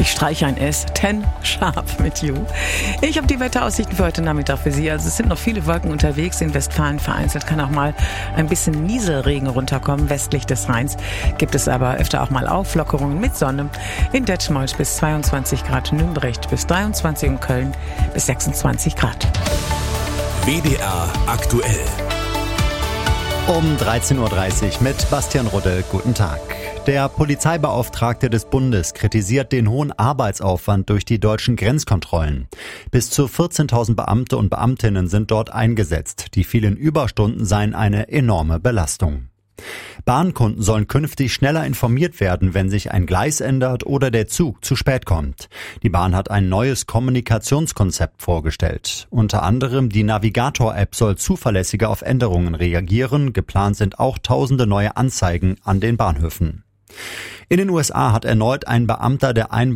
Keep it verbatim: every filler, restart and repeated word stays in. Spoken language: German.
Ich streiche ein S. Ten Sharp mit You. Ich habe die Wetteraussichten für heute Nachmittag für Sie. Also es sind noch viele Wolken unterwegs in Westfalen. Vereinzelt kann auch mal ein bisschen Nieselregen runterkommen. Westlich des Rheins gibt es aber öfter auch mal Auflockerungen mit Sonne. In Detmold bis zweiundzwanzig Grad, Nürnberg bis dreiundzwanzig und Köln bis sechsundzwanzig Grad. W D R aktuell. Um dreizehn Uhr dreißig mit Bastian Rudde. Guten Tag. Der Polizeibeauftragte des Bundes kritisiert den hohen Arbeitsaufwand durch die deutschen Grenzkontrollen. Bis zu vierzehntausend Beamte und Beamtinnen sind dort eingesetzt. Die vielen Überstunden seien eine enorme Belastung. Bahnkunden sollen künftig schneller informiert werden, wenn sich ein Gleis ändert oder der Zug zu spät kommt. Die Bahn hat ein neues Kommunikationskonzept vorgestellt. Unter anderem die Navigator-App soll zuverlässiger auf Änderungen reagieren. Geplant sind auch tausende neue Anzeigen an den Bahnhöfen. In den U S A hat erneut ein Beamter der Einwanderung